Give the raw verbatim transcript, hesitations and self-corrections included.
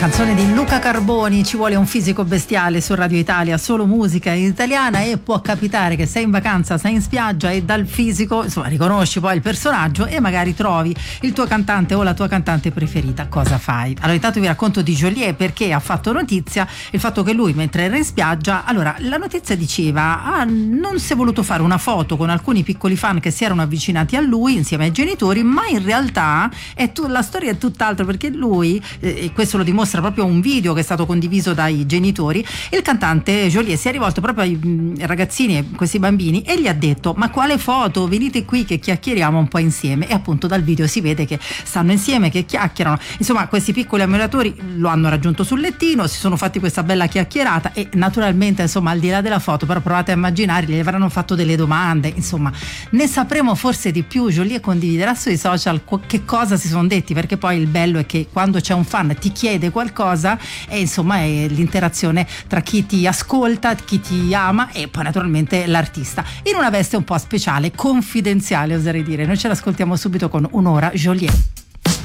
canzone di Luca Carboni, Ci vuole un fisico bestiale, su Radio Italia, solo musica italiana. E può capitare che sei in vacanza, sei in spiaggia e dal fisico, insomma, riconosci poi il personaggio e magari trovi il tuo cantante o la tua cantante preferita. Cosa fai? Allora, intanto vi racconto di Geolier, perché ha fatto notizia il fatto che lui, mentre era in spiaggia, allora la notizia diceva ah, non si è voluto fare una foto con alcuni piccoli fan che si erano avvicinati a lui insieme ai genitori, ma in realtà è tu, la storia è tutt'altro, perché lui, eh, e questo lo dimostra proprio un video che è stato condiviso dai genitori, il cantante Geolier si è rivolto proprio ai mh, ragazzini, a questi bambini, e gli ha detto: ma quale foto, venite qui che chiacchieriamo un po' insieme. E appunto dal video si vede che stanno insieme, che chiacchierano. Insomma, questi piccoli ammiratori lo hanno raggiunto sul lettino, si sono fatti questa bella chiacchierata e naturalmente, insomma, al di là della foto, però provate a immaginare, gli avranno fatto delle domande, insomma ne sapremo forse di più. Geolier condividerà sui social che cosa si sono detti, perché poi il bello è che quando c'è un fan ti chiede qualcosa e insomma è l'interazione tra chi ti ascolta, chi ti ama e poi naturalmente l'artista, in una veste un po' speciale, confidenziale oserei dire. Noi ce l'ascoltiamo subito con Un'ora Geolier.